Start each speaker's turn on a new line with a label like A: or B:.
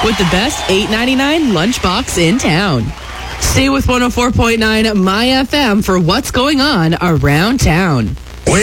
A: with the best $8.99 lunchbox in town. Stay with 104.9 My FM for what's going on around town.